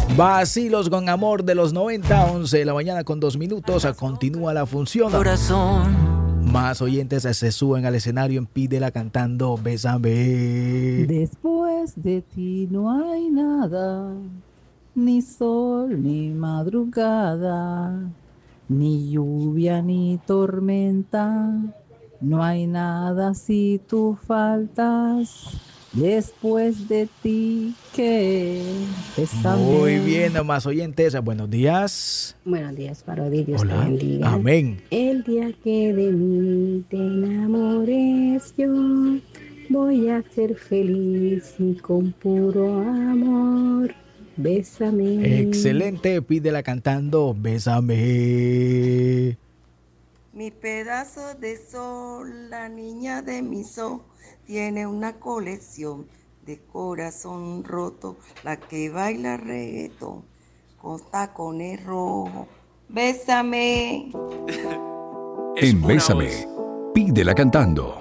Vacilos con amor de los 90, 11 de la mañana con 2 minutos. Continúa la función. Corazón. Más oyentes se suben al escenario en Pídela cantando Bésame. Después de ti no hay nada, ni sol ni madrugada, ni lluvia ni tormenta. No hay nada si tú faltas. Después de ti que Bésame. Muy bien, más oyentes. Buenos días. Buenos días, Parodi. Dios Hola. te bendiga. Amén. El día que de mí te enamores yo, voy a ser feliz y con puro amor. Bésame. Excelente. Pídela cantando Bésame. Mi pedazo de sol, la niña de mis ojos, tiene una colección de corazón roto, la que baila reggaetón con tacones rojos. Bésame. En Bésame, Pídela cantando.